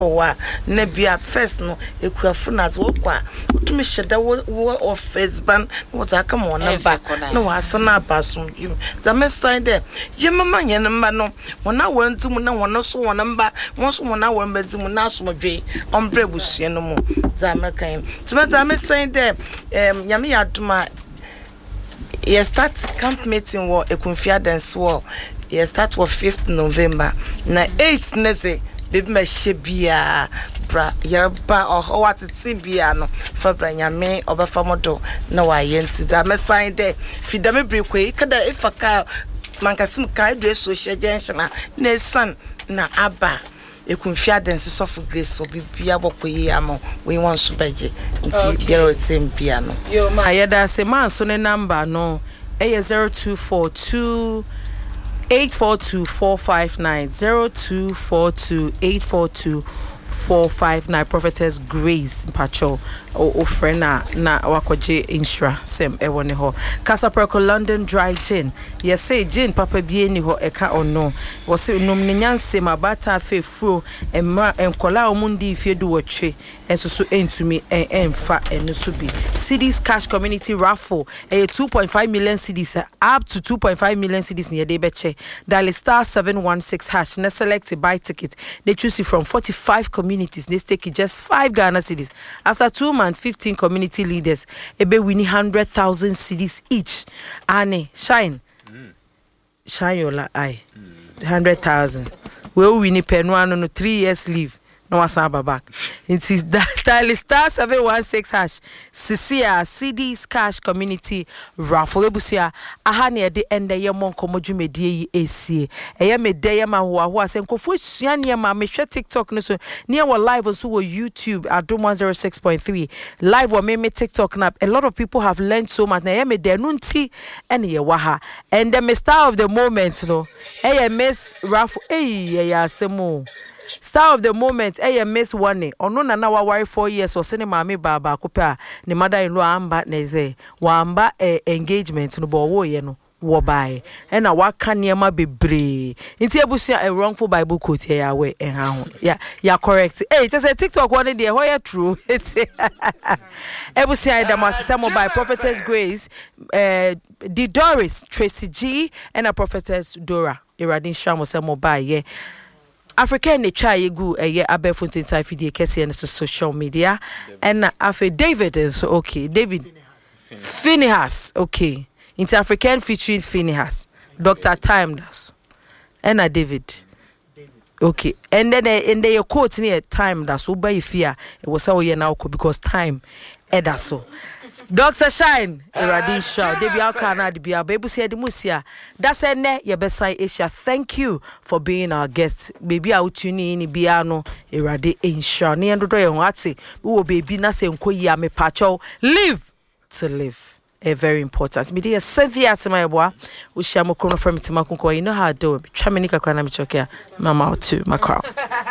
wa na bia first no ekuafo na zo kwa tumi hyeda wo Facebook wo ta ka mo number na wa asana abaso yim za me sign there yemma nyenma no wona wantum na wona so wona mba won so wona won badim na so modwe ombre busue no mu za me kan tima za me sign there nyame yadoma ye start camp meeting wo ekunfia dance wo ye start wo 5th November na 8th neze baby me shebia bra yerba o what tibia no fa bra nyame obefa modo na wa yenti da me sign there fidame brekwe kada ifaka mankasim kai do social junction na san na aba ekunfia dance sofu grace so bibia bokoyi amo we want so beje nti biero timbia no yo ma ayeda se man so ne number no 0242 842-459 0242-842-459 Prophetess Grace Pacho o friend na wakoje insura sem ewone ho Casapreco London Dry Gin yes say gin papa bie ni ho eka ono wo se nom ne nyanse mabata afefro emra enkola omundi ifedu wotwe enso entumi emfa enso bi Cities Cash Community Raffle 2.5 million cedis up to 2.5 million cedis near dey beche dial *716# na select buy ticket they choose from 45 communities they stake just 5 Ghana cedis after 2 months 15 community leaders ebe winning 100,000 cedis each ane shine your eye 100,000 we win penwano no 3 years leave no wasaba back it is that *716# Cecilia CD's Cash Community Raffle ebusia ahane de ende ye monko modwumedie yi esie eye medeye ma ho asenkofo suane ma mehwe TikTok no so near wa live so wo YouTube Adom 106.3 live wa me TikTok na a lot of people have learned so much na ye mede no nti ene ye wa ha and the star of the moment no eye Miss Raffle ya asemo star of the moment Miss One ono na wa worry 4 years or sene maame baba kopa ne mother-in-law amba neze wamba engagement no bo wo ye no wo bai na waka niema bebre nti ebusia a wrongful bible quote here ya we ha ho ya correct just say TikTok one dey ho ya true ebusia da masese mobile Prophetess Grace the Doris Tracy G and a Prophetess Dora Iradin Shamo se mobile African ne try egu abefuntin time fidie kese and social media and afi David is okay David Phineas okay into African featuring Phineas Dr. Time does and David okay and then in the quote near time that's so by fear it was how you now because time edaso Dr. Shine Eradin Shaw Debi Alkana Debia Baby said Musia that's ene ye besai Asia thank you for being our guest baby out tuni ni biano Erade Insha ni endodo ye ho ate wo baby na se nkoyi ame pacho live to live very important me dey severe at my boy we share mo kono from timakunko you know how do twa me ni kakra na me chokia mama to my crowd